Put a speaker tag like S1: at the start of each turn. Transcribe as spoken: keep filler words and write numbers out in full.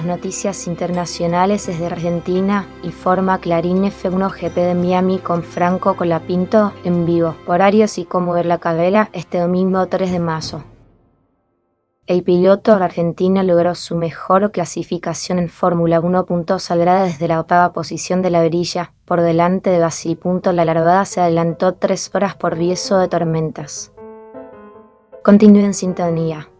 S1: noticias internacionales desde Argentina, informa Clarín F uno G P de Miami con Franco Colapinto en vivo. Horarios y cómo ver la carrera este domingo tres de mayo. El piloto argentino logró su mejor clasificación en Fórmula uno. Saldrá desde la octava posición de la grilla, por delante de Gasly. La largada se adelantó tres horas por viento de tormentas. Continúe en sintonía.